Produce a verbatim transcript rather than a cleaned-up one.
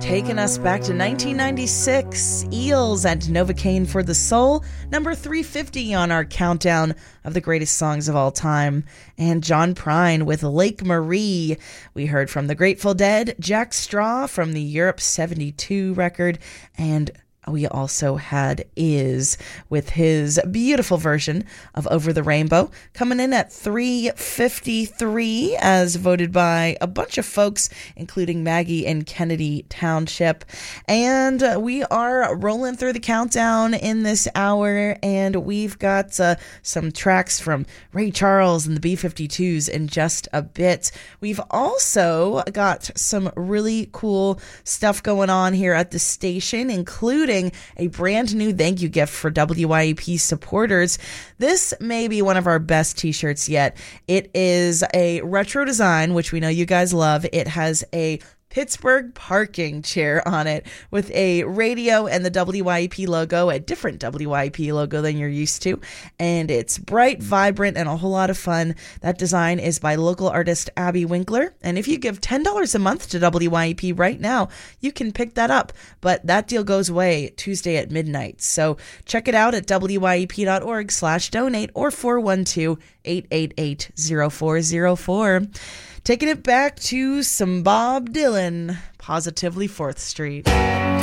taking us back to nineteen ninety-six. Eels and Novocaine for the Soul, number three fifty on our countdown of the greatest songs of all time. And John Prine with Lake Marie. We heard from the Grateful Dead, Jack Straw from the Europe seventy-two record, and we also had Is with his beautiful version of Over the Rainbow, coming in at three fifty-three as voted by a bunch of folks, including Maggie in Kennedy Township. And uh, we are rolling through the countdown in this hour, and we've got uh, some tracks from Ray Charles and the B fifty-twos in just a bit. We've also got some really cool stuff going on here at the station, including a brand new thank you gift for W I E P supporters. This may be one of our best t-shirts yet. It is a retro design, which we know you guys love. It has a Pittsburgh parking chair on it with a radio and the W I E P logo, a different W I E P logo than you're used to. And it's bright, vibrant, and a whole lot of fun. That design is by local artist Abby Winkler. And if you give ten dollars a month to W I E P right now, you can pick that up. But that deal goes away Tuesday at midnight. So check it out at W I E P dot org slash donate or four one two, eight eight eight, zero four zero four. Taking it back to some Bob Dylan, Positively fourth Street.